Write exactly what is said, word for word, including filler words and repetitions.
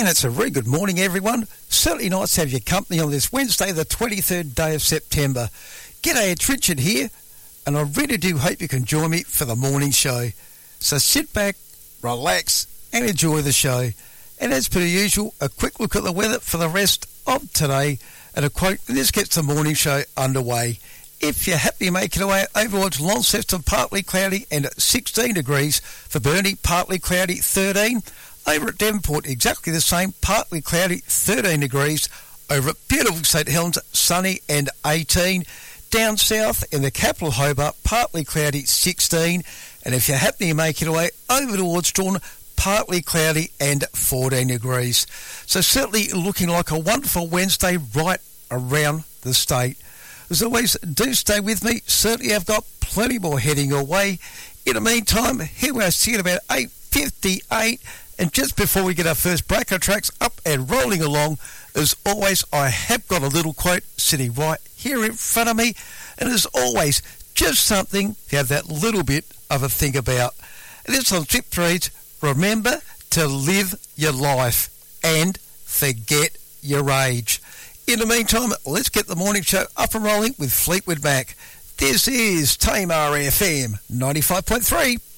And it's a very good morning, everyone. Certainly nice to have your company on this Wednesday, the twenty-third day of September. G'day, it's Richard here, and I really do hope you can join me for the morning show. So sit back, relax, and enjoy the show. And as per usual, a quick look at the weather for the rest of today, and a quote, and this gets the morning show underway. If you're happy making away over towards Launceston, partly cloudy and sixteen degrees. For Burnie, partly cloudy, thirteen. Over at Devonport, exactly the same, partly cloudy, thirteen degrees. Over at beautiful St Helens, sunny and eighteen. Down south in the capital Hobart, partly cloudy, sixteen. And if you're happy to make it away over towards Strawn, partly cloudy and fourteen degrees. So certainly looking like a wonderful Wednesday right around the state. As always, do stay with me. Certainly I've got plenty more heading your way. In the meantime, here we are sitting about eight fifty-eight. And just before we get our first break, our tracks up and rolling along, as always, I have got a little quote sitting right here in front of me. And as always, just something to have that little bit of a think about. And this on tip reads, remember to live your life and forget your age. In the meantime, let's get the morning show up and rolling with Fleetwood Mac. This is Tamar F M ninety-five point three.